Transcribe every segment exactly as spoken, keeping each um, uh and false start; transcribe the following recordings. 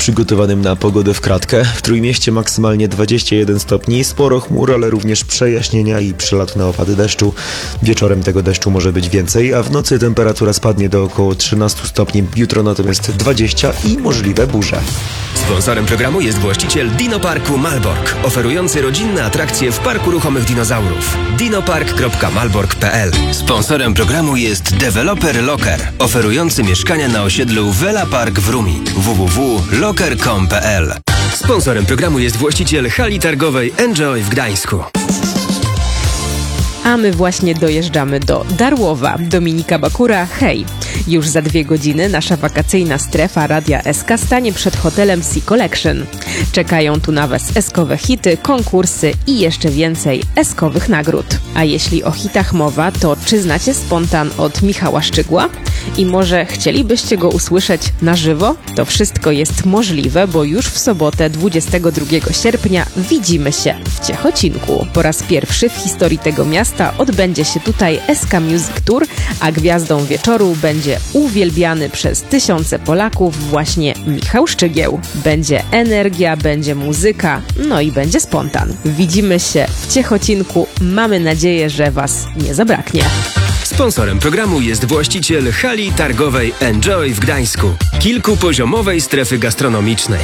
przygotowanym na pogodę w kratkę. W Trójmieście maksymalnie dwadzieścia jeden stopni, sporo chmur, ale również przejaśnienia i przelatne opady deszczu. Wieczorem tego deszczu może być więcej, a w nocy temperatura spadnie do około trzynaście stopni. Jutro natomiast dwadzieścia i możliwe burze. Sponsorem programu jest właściciel Dinoparku Malbork, oferujący rodzinne atrakcje w Parku Ruchomych Dinozaurów. dinopark kropka malbork kropka p l. Sponsorem programu jest deweloper Locker, oferujący mieszkania na osiedlu Vela Park w Rumi. w w w kropka locker kropka com kropka p l. Sponsorem programu jest właściciel hali targowej Enjoy w Gdańsku. A my właśnie dojeżdżamy do Darłowa. Dominika Bakura, hej! Już za dwie godziny nasza wakacyjna strefa Radia S K stanie przed hotelem Sea Collection. Czekają tu na Was eskowe hity, konkursy i jeszcze więcej eskowych nagród. A jeśli o hitach mowa, to czy znacie Spontan od Michała Szczygła? I może chcielibyście go usłyszeć na żywo? To wszystko jest możliwe, bo już w sobotę dwudziestego drugiego sierpnia widzimy się w Ciechocinku. Po raz pierwszy w historii tego miasta odbędzie się tutaj S K Music Tour, a gwiazdą wieczoru będzie uwielbiany przez tysiące Polaków właśnie Michał Szczygieł. Będzie energia, będzie muzyka, no i będzie spontan. Widzimy się w Ciechocinku. Mamy nadzieję, że Was nie zabraknie. Sponsorem programu jest właściciel hali targowej Enjoy w Gdańsku, kilkupoziomowej strefy gastronomicznej.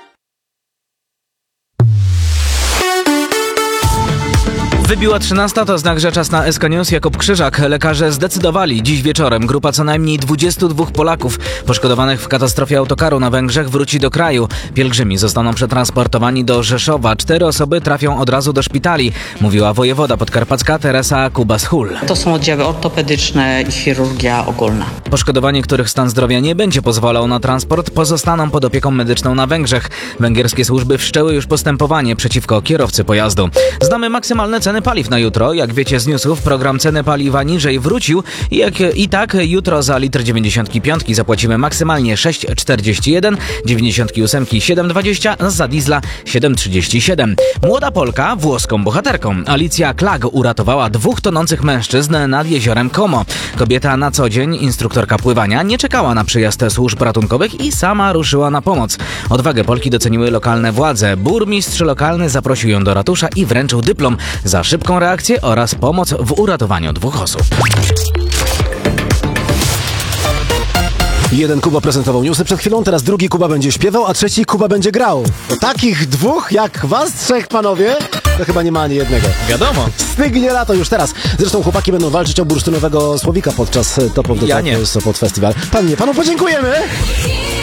Wybiła trzynasta, to znak, że czas na S K News. Jakub Krzyżak. Lekarze zdecydowali. Dziś wieczorem grupa co najmniej dwudziestu dwóch Polaków poszkodowanych w katastrofie autokaru na Węgrzech wróci do kraju. Pielgrzymi zostaną przetransportowani do Rzeszowa. Cztery osoby trafią od razu do szpitali, mówiła wojewoda podkarpacka Teresa Kubas-Hul. To są oddziały ortopedyczne i chirurgia ogólna. Poszkodowani, których stan zdrowia nie będzie pozwalał na transport, pozostaną pod opieką medyczną na Węgrzech. Węgierskie służby wszczęły już postępowanie przeciwko kierowcy pojazdu. Znamy maksymalne ceny paliw na jutro. Jak wiecie z newsów, program ceny paliwa niżej wrócił i, jak, i tak jutro za litr dziewięćdziesiąt pięć zapłacimy maksymalnie sześć czterdzieści jeden, dziewięćdziesiąt osiem siedem dwadzieścia, za diesla siedem trzydzieści siedem. Młoda Polka włoską bohaterką. Alicja Klag uratowała dwóch tonących mężczyzn nad jeziorem Como. Kobieta na co dzień, instruktorka pływania, nie czekała na przyjazd służb ratunkowych i sama ruszyła na pomoc. Odwagę Polki doceniły lokalne władze. Burmistrz lokalny zaprosił ją do ratusza i wręczył dyplom za szybką reakcję oraz pomoc w uratowaniu dwóch osób. Jeden Kuba prezentował newsy przed chwilą, teraz drugi Kuba będzie śpiewał, a trzeci Kuba będzie grał. Bo takich dwóch jak was trzech, panowie, to chyba nie ma ani jednego. Wiadomo. Stygnie lato już teraz. Zresztą chłopaki będą walczyć o bursztynowego słowika podczas Top of the ja Top nie. Sopot Festival. Panie, panu podziękujemy!